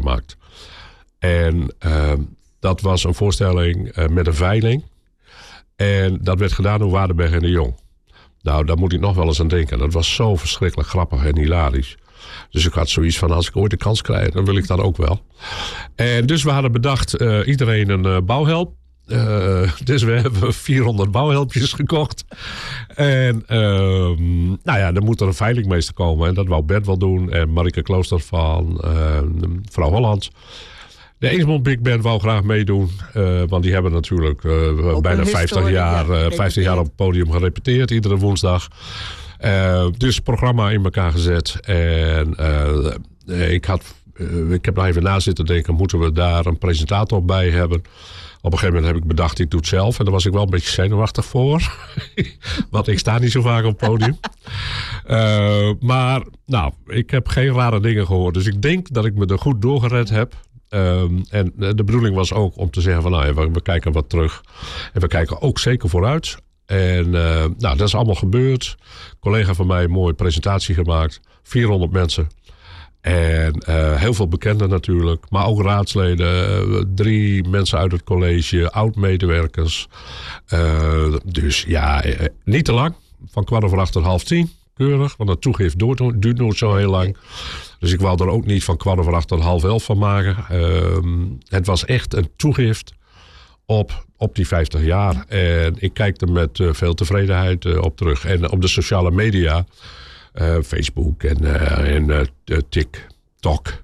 gemaakt. En dat was een voorstelling met een veiling. En dat werd gedaan door Waardenberg en de Jong. Nou, daar moet ik nog wel eens aan denken. Dat was zo verschrikkelijk grappig en hilarisch. Dus ik had zoiets van, als ik ooit de kans krijg, dan wil ik dat ook wel. En dus we hadden bedacht, iedereen een bouwhelp. Dus we hebben 400 bouwhelpjes gekocht. En dan moet er een veilingmeester komen. En dat wou Bert wel doen. En Marike Klooster van Vrouw Holland. De Eensmond Big Band wou graag meedoen. Want die hebben natuurlijk bijna 50 jaar op het podium gerepeteerd. Iedere woensdag. Dus het programma in elkaar gezet. En ik heb nog even na zitten denken. Moeten we daar een presentator bij hebben? Op een gegeven moment heb ik bedacht, ik doe het zelf. En daar was ik wel een beetje zenuwachtig voor. Want ik sta niet zo vaak op het podium. Maar ik heb geen rare dingen gehoord. Dus ik denk dat ik me er goed doorgered heb. En de bedoeling was ook om te zeggen van we kijken wat terug. En we kijken ook zeker vooruit. En dat is allemaal gebeurd. Een collega van mij een mooie presentatie gemaakt. 400 mensen. En heel veel bekenden natuurlijk. Maar ook raadsleden. 3 mensen uit het college. Oud-medewerkers. Dus niet te lang. Van 8:15, 9:30. Keurig. Want het toegift duurt nooit zo heel lang. Dus ik wou er ook niet van 8:15, 10:30 van maken. Het was echt een toegift op die 50 jaar. En ik kijk er met veel tevredenheid op terug. En op de sociale media, Facebook en TikTok,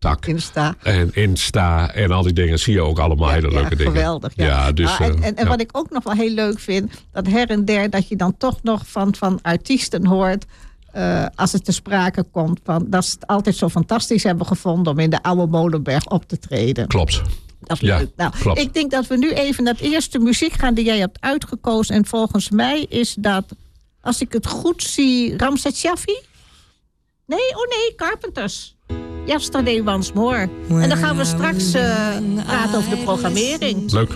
Insta en al die dingen zie je ook allemaal hele leuke dingen. Geweldig. Ja. Dus, en wat ik ook nog wel heel leuk vind, dat her en der dat je dan toch nog van artiesten hoort, als het te sprake komt, dat ze het altijd zo fantastisch hebben gevonden om in de Oude Molenberg op te treden. Klopt. Dat is leuk. Nou, klopt. Ik denk dat we nu even naar het eerste muziek gaan die jij hebt uitgekozen. En volgens mij is dat, als ik het goed zie, Ramses Shaffi? Nee, Carpenters. Yesterday Once More. En dan gaan we straks praten over de programmering. Leuk.